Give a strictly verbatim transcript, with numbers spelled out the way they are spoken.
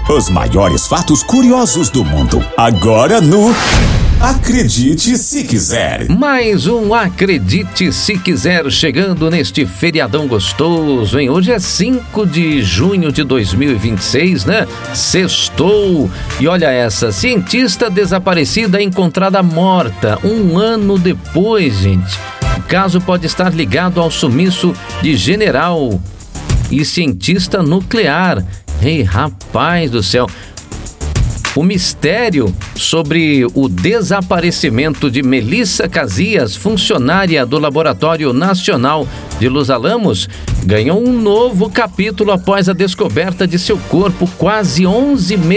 Os maiores fatos curiosos do mundo. Agora no Acredite Se Quiser. Mais um Acredite Se Quiser chegando neste feriadão gostoso, hein? Hoje é cinco de junho de dois mil e vinte e seis, né? Sextou. E olha essa, cientista desaparecida encontrada morta um ano depois, gente. O caso pode estar ligado ao sumiço de general e cientista nuclear. Ei, rapaz do céu. O mistério sobre o desaparecimento de Melissa Casillas, funcionária do Laboratório Nacional de Los Alamos, ganhou um novo capítulo após a descoberta de seu corpo quase onze meses